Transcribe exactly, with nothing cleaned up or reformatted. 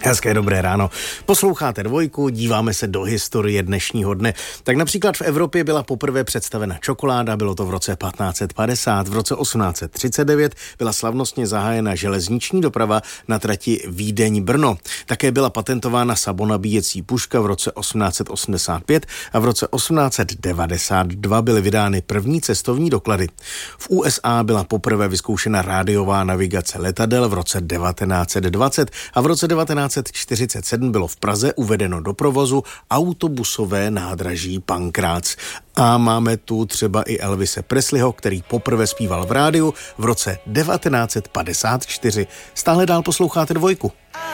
Hezké dobré ráno. Posloucháte Dvojku, díváme se do historie dnešního dne. Tak například v Evropě byla poprvé představena čokoláda, bylo to v roce patnáct set padesát, v roce osmnáct set třicet devět byla slavnostně zahájena železniční doprava na trati Vídeň-Brno. Také byla patentována sabonabíjecí puška v roce osmnáct set osmdesát pět a v roce osmnáct set devadesát dva byly vydány první cestovní doklady. V U S A byla poprvé vyzkoušena rádiová navigace letadel v roce devatenáct set dvacet a v roce devatenáct set čtyřicet sedm bylo v Praze uvedeno do provozu autobusové nádraží Pankrác. A máme tu třeba i Elvise Presleyho, který poprvé zpíval v rádiu v roce devatenáct set padesát čtyři. Stále dál posloucháte Dvojku.